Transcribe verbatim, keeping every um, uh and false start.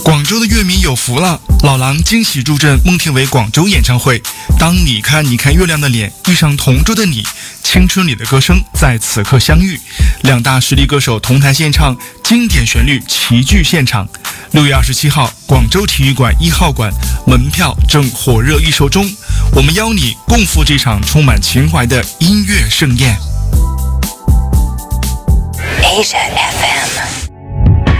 广州的乐迷有福了，老狼惊喜助阵孟庭苇广州演唱会。当你看你看月亮的脸遇上同桌的你，青春里的歌声在此刻相遇，两大实力歌手同台献唱，经典旋律齐聚现场。六月二十七号，广州体育馆一号馆门票正火热预售中，我们邀你共赴这场充满情怀的音乐盛宴。 Asia F M。